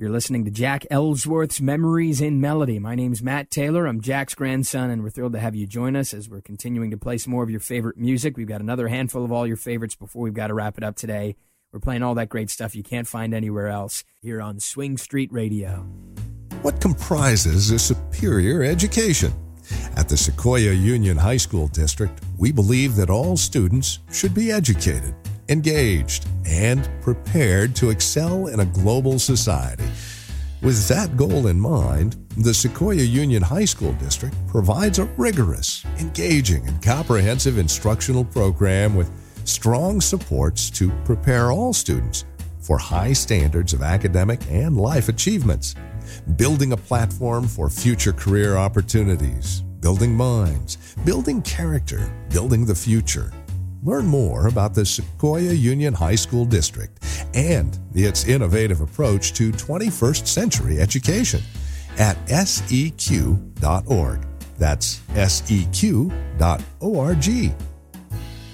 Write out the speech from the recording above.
You're listening to Jack Ellsworth's Memories in Melody. My name's Matt Taylor. I'm Jack's grandson, and we're thrilled to have you join us as we're continuing to play some more of your favorite music. We've got another handful of all your favorites before we've got to wrap it up today. We're playing all that great stuff you can't find anywhere else here on Swing Street Radio. What comprises a superior education? At the Sequoia Union High School District, we believe that all students should be educated, engaged, and prepared to excel in a global society. With that goal in mind, the Sequoia Union High School District provides a rigorous, engaging, and comprehensive instructional program with strong supports to prepare all students for high standards of academic and life achievements, building a platform for future career opportunities, building minds, building character, building the future. Learn more about the Sequoia Union High School District and its innovative approach to 21st century education at seq.org. That's seq.org.